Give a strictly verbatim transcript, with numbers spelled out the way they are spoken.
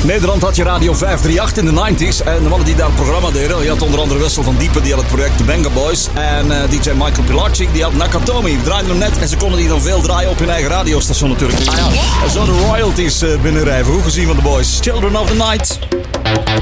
Nederland had je Radio vijf drie acht in de negentig. En de mannen die daar het programma deden, je had onder andere Wessel van Diepen, die had het project The Benga Boys. En uh, D J Michael Pilarczyk, die had Nakatomi. We draaiden hem net en ze konden die dan veel draaien op hun eigen radiostation natuurlijk. Ah ja, en zo de royalties uh, binnenrijven. Hoe gezien van de boys. Children of the Night.